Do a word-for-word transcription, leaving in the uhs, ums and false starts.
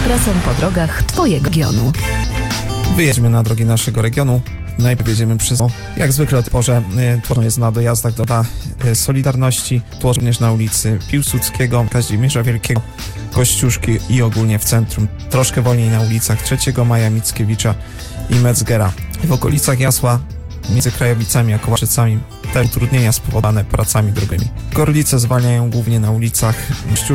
ekspresem po drogach Twojego regionu. Wyjedźmy na drogi naszego regionu. Najpierw jedziemy przez, jak zwykle o tej porze, tłoczno jest na dojazdach do ta Solidarności, tłoczno również na ulicy Piłsudskiego, Kazimierza Wielkiego, Kościuszki i ogólnie w centrum. Troszkę wolniej na ulicach trzeciego maja, Mickiewicza i Metzgera. W okolicach Jasła, między Krajowicami a Kołaszycami, te utrudnienia spowodowane pracami drogowymi. Gorlice zwalniają głównie na ulicach